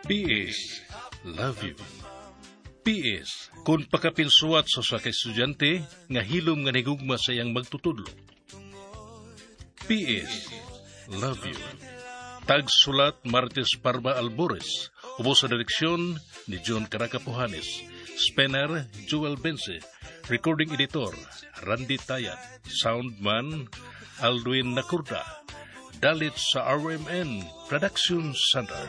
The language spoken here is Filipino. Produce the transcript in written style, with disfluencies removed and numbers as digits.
PS, love you. PS, kung pakapinsuwat sa ka estudyante, nga hilom nga nigugma sa iyang magtutudlo. PS, love you. Tagsulat Martes Parba Albores, ubos sa direksyon ni John Caracapuhanes, Spener Joel Bense, recording editor Randy Tayat, soundman Aldwin Nakurda, dalit sa RMN Production Center.